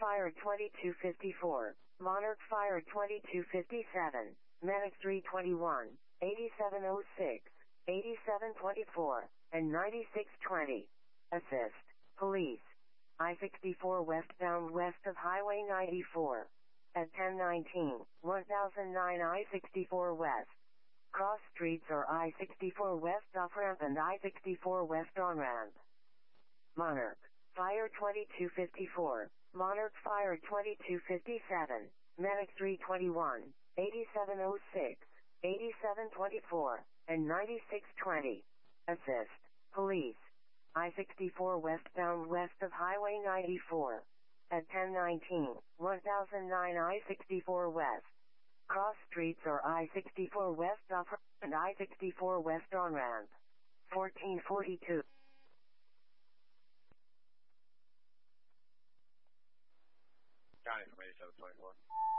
Fire 2254, Monarch Fire 2257, Medic 321, 8706, 8724, and 9620. Assist. Police. I-64 westbound west of Highway 94. At 1019, 1009 I-64 west. Cross streets or I-64 west off-ramp and I-64 west on-ramp. Monarch. Fire 2254, Monarch Fire 2257, Medic 321, 8706, 8724, and 9620. Assist. Police. I-64 westbound west of Highway 94. At 1019, 1009 I-64 west. Cross streets or I-64 west off and I-64 west on-ramp. 1442. County from 8724.